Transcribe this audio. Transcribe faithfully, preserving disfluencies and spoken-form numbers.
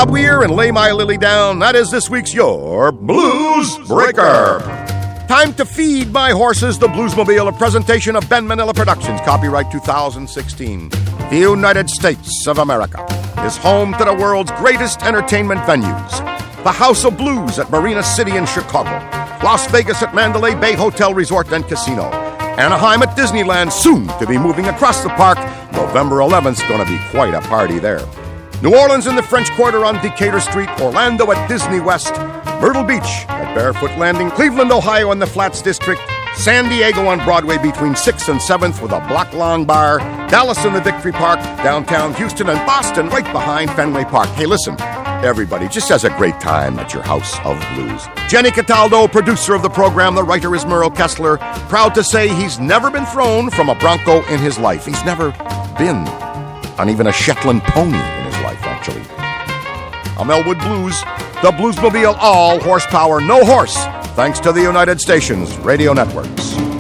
Bob Weir and Lay My Lily Down. That is this week's Your Blues Breaker. Time to feed my horses, the Bluesmobile, a presentation of Ben Manila Productions, copyright two thousand sixteen. The United States of America is home to the world's greatest entertainment venues. The House of Blues at Marina City in Chicago, Las Vegas at Mandalay Bay Hotel, Resort and Casino, Anaheim at Disneyland, soon to be moving across the park. November eleventh is going to be quite a party there. New Orleans in the French Quarter on Decatur Street, Orlando at Disney West, Myrtle Beach at Barefoot Landing, Cleveland, Ohio in the Flats District, San Diego on Broadway between sixth and seventh with a Block Lawn Bar, Dallas in the Victory Park, downtown Houston, and Boston right behind Fenway Park. Hey, listen, everybody just has a great time at your House of Blues. Jenny Cataldo, producer of the program, the writer is Merle Kessler, proud to say he's never been thrown from a Bronco in his life. He's never been on even a Shetland pony in his life, actually. I'm Elwood Blues, the Bluesmobile, all horsepower, no horse, thanks to the United Stations radio networks.